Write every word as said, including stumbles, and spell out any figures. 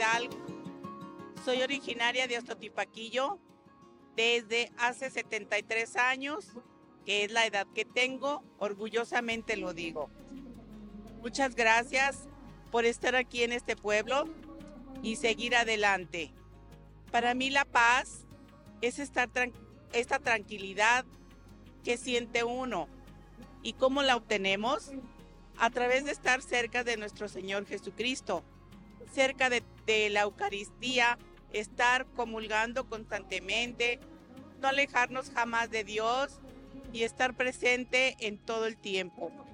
tal? Soy originaria de Ostotipaquillo desde hace setenta y tres años, que es la edad que tengo, orgullosamente lo digo. Muchas gracias por estar aquí en este pueblo y seguir adelante. Para mí la paz es estar tran- esta tranquilidad que siente uno. ¿Y cómo la obtenemos? A través de estar cerca de nuestro Señor Jesucristo, cerca de, de la Eucaristía, estar comulgando constantemente, no alejarnos jamás de Dios y estar presente en todo el tiempo.